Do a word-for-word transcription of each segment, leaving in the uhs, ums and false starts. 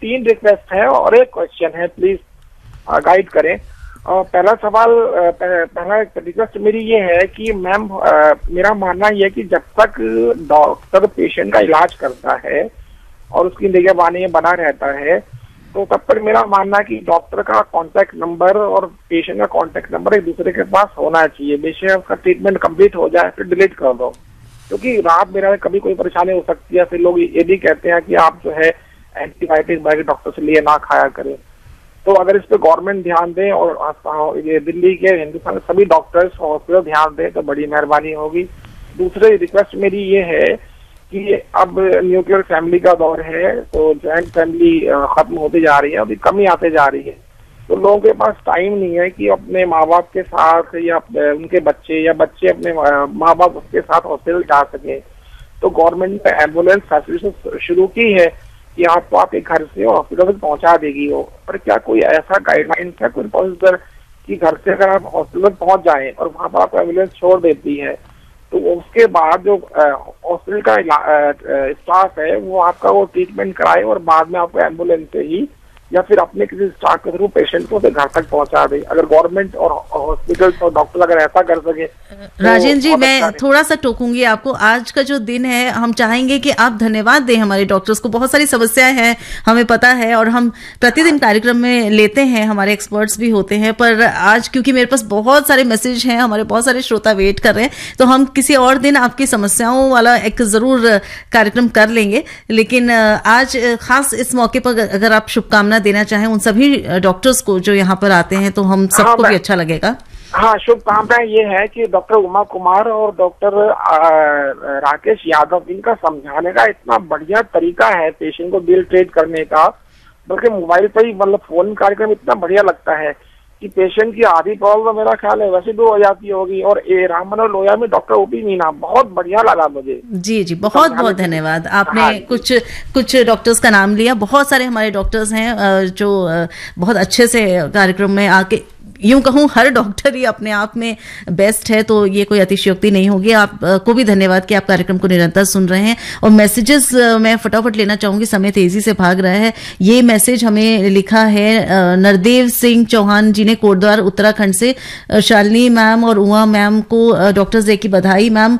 तीन रिक्वेस्ट है और एक क्वेश्चन है, प्लीज गाइड करें। और पहला सवाल, पहला रिक्वेस्ट मेरी ये है कि मैम, मेरा मानना यह है कि जब तक डॉक्टर पेशेंट का इलाज करता है और उसकी निगरानी में बना रहता है, तो तब तक मेरा मानना है कि डॉक्टर का कांटेक्ट नंबर और पेशेंट का कांटेक्ट नंबर एक दूसरे के पास होना चाहिए। बेशक उसका ट्रीटमेंट कंप्लीट हो जाए फिर डिलीट कर दो, क्योंकि रात में कभी कोई परेशानी हो सकती है। फिर लोग ये भी कहते हैं कि आप जो है एंटीबायोटिक बाहर डॉक्टर से लिए ना खाया करें। तो अगर इस पे गवर्नमेंट ध्यान दे और ये दिल्ली के, हिंदुस्तान के सभी डॉक्टर्स हॉस्पिटल ध्यान दें तो बड़ी मेहरबानी होगी। दूसरी रिक्वेस्ट मेरी ये है कि अब न्यूक्लियर फैमिली का दौर है, तो जॉइंट फैमिली खत्म होती जा रही है, अभी कमी आते जा रही है। तो लोगों के पास टाइम नहीं है कि अपने माँ बाप के साथ या उनके बच्चे या बच्चे अपने माँ बाप के साथ हॉस्पिटल जा सके। तो गवर्नमेंट ने एम्बुलेंस फैसिलिटी शुरू की है कि आपको आपके घर से हॉस्पिटल तक पहुंचा देगी वो, पर क्या कोई ऐसा गाइडलाइन है, कोई प्रोसीजर कि घर से अगर आप हॉस्पिटल पहुंच जाएं और वहां पर आपको एम्बुलेंस छोड़ देती है, तो उसके बाद जो हॉस्पिटल का स्टाफ है वो आपका वो ट्रीटमेंट कराए और बाद में आपको एम्बुलेंस से ही या फिर अपने किसी स्टाफ के थ्रू पेशेंट को घर तक पहुंचा दे। अगर गवर्नमेंट और हॉस्पिटल और डॉक्टर अगर ऐसा कर सके। राजेंद्र जी, मैं थोड़ा सा टोकूंगी आपको। आज का जो दिन है, हम चाहेंगे कि आप धन्यवाद दें हमारे डॉक्टर्स को। बहुत सारी समस्याएं हैं, हमें पता है, और हम प्रतिदिन कार्यक्रम में लेते हैं, हमारे एक्सपर्ट्स भी होते हैं। पर आज क्योंकि मेरे पास बहुत सारे मैसेज हैं, हमारे बहुत सारे श्रोता वेट कर रहे हैं, तो हम किसी और दिन आपकी समस्याओं वाला एक जरूर कार्यक्रम कर लेंगे। लेकिन आज खास इस मौके पर अगर आप शुभकामना देना चाहें उन सभी डॉक्टर्स को जो यहाँ पर आते हैं, तो हम सबको हाँ, भी अच्छा लगेगा। हाँ, शुभकामनाएं ये है कि डॉक्टर उमा कुमार और डॉक्टर राकेश यादव, इनका समझाने का इतना बढ़िया तरीका है पेशेंट को डील ट्रीट करने का, बल्कि मोबाइल पर ही मतलब फोन कार्यक्रम इतना बढ़िया लगता है कि पेशेंट की आधी प्रॉब्लम मेरा ख्याल है वैसे भी हो जाती होगी। और ए राम मनोहर लोहिया में डॉक्टर ओपी मीना, बहुत बढ़िया लगा मुझे। जी जी, बहुत बहुत धन्यवाद। आपने हाँ, कुछ कुछ डॉक्टर्स का नाम लिया। बहुत सारे हमारे डॉक्टर्स हैं जो बहुत अच्छे से कार्यक्रम में आके, यूं कहूं हर डॉक्टर ही अपने आप में बेस्ट है, तो ये कोई अतिशयोक्ति नहीं होगी। आप को भी धन्यवाद कि आप कार्यक्रम को निरंतर सुन रहे हैं। और मैसेजेस मैं फटाफट लेना चाहूंगी, समय तेजी से भाग रहा है। ये मैसेज हमें लिखा है नरदेव सिंह चौहान जी ने कोटद्वार उत्तराखंड से। शालिनी मैम और उमा मैम को डॉक्टर्स डे की बधाई। मैम,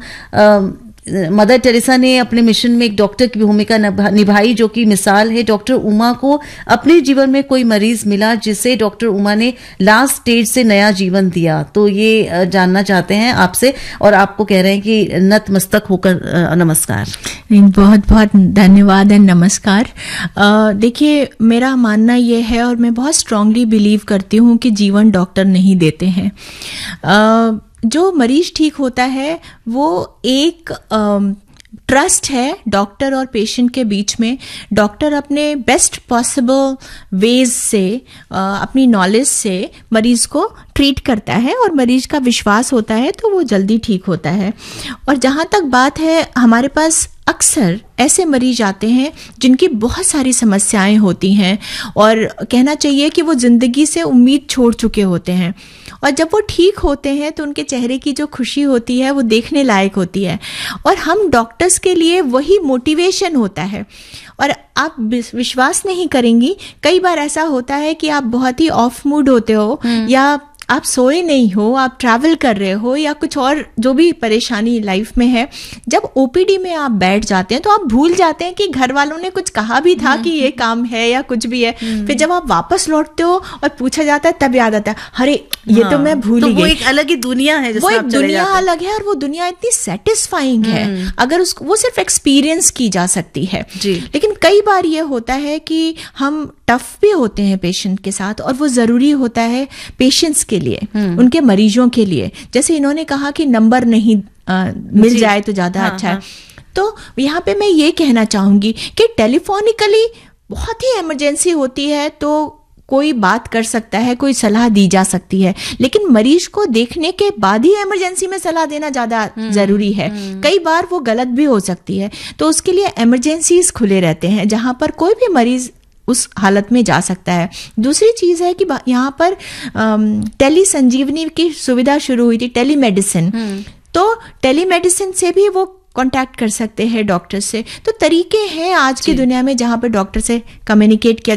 मदर टेरेसा ने अपने मिशन में एक डॉक्टर की भूमिका निभाई, जो कि मिसाल है। डॉक्टर उमा को अपने जीवन में कोई मरीज मिला जिसे डॉक्टर उमा ने लास्ट स्टेज से नया जीवन दिया। तो ये जानना चाहते हैं आपसे, और आपको कह रहे हैं कि नतमस्तक होकर नमस्कार। बहुत बहुत धन्यवाद एंड नमस्कार। देखिए, मेरा मानना ये है और मैं बहुत स्ट्रांगली बिलीव करती हूँ कि जीवन डॉक्टर नहीं देते हैं। आ, जो मरीज ठीक होता है वो एक ट्रस्ट है डॉक्टर और पेशेंट के बीच में। डॉक्टर अपने बेस्ट पॉसिबल वेज से, अपनी नॉलेज से मरीज को ट्रीट करता है और मरीज का विश्वास होता है तो वो जल्दी ठीक होता है। और जहाँ तक बात है, हमारे पास अक्सर ऐसे मरीज आते हैं जिनकी बहुत सारी समस्याएं होती हैं और कहना चाहिए कि वो जिंदगी से उम्मीद छोड़ चुके होते हैं, और जब वो ठीक होते हैं तो उनके चेहरे की जो खुशी होती है वो देखने लायक होती है, और हम डॉक्टर्स के लिए वही मोटिवेशन होता है। और आप विश्वास नहीं करेंगी, कई बार ऐसा होता है कि आप बहुत ही ऑफ मूड होते हो, या आप सोए नहीं हो, आप ट्रैवल कर रहे हो, या कुछ और जो भी परेशानी लाइफ में है, जब ओपीडी में आप बैठ जाते हैं तो आप भूल जाते हैं कि घर वालों ने कुछ कहा भी था कि ये काम है या कुछ भी है। फिर जब आप वापस लौटते हो और पूछा जाता है तब याद आता है, अरे ये हाँ, तो मैं भूल ही गई। वो एक अलग ही दुनिया है, वो एक दुनिया अलग है, और वो दुनिया इतनी सेटिस्फाइंग है अगर उसको, वो सिर्फ एक्सपीरियंस की जा सकती है। लेकिन कई बार ये होता है कि हम टफ भी होते हैं पेशेंट के साथ, और वो जरूरी होता है पेशेंट्स के लिए, उनके मरीजों के लिए। जैसे इन्होंने कहा कि नंबर नहीं आ, मिल जाए तो ज्यादा हाँ, अच्छा है। हाँ। तो यहाँ पे मैं ये कहना चाहूंगी कि टेलीफोनिकली बहुत ही इमरजेंसी होती है तो कोई बात कर सकता है, कोई सलाह दी जा सकती है, लेकिन मरीज को देखने के बाद ही इमरजेंसी में सलाह देना ज्यादा जरूरी है। कई बार वो गलत भी हो सकती है, तो उसके लिए इमरजेंसीज खुले रहते हैं जहां पर कोई भी मरीज उस हालत में जा सकता है। दूसरी चीज है कि यहाँ पर टेली संजीवनी की सुविधा शुरू हुई थी, टेली मेडिसिन। तो टेली मेडिसिन से भी वो कांटेक्ट कर सकते हैं डॉक्टर से। तो तरीके हैं आज की दुनिया में जहां पर डॉक्टर से कम्युनिकेट किया